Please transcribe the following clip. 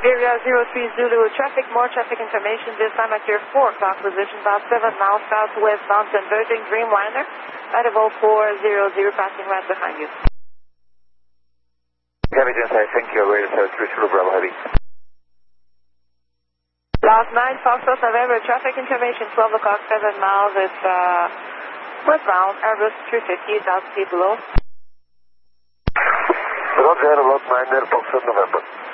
Iberia 03 Zulu, traffic, more traffic information, this time at your 4 o'clock position, about 7 miles southwest bound converging Dreamliner, at a Volt 400, passing right behind you. Heavy inside, thank you, Iberia 03 Zulu, Bravo Heavy. Last 9, Foxtrot November, traffic information, 12 o'clock, 7 miles, it's westbound, Airbus 350, altitude below. Roger, lot 9, Foxtrot November.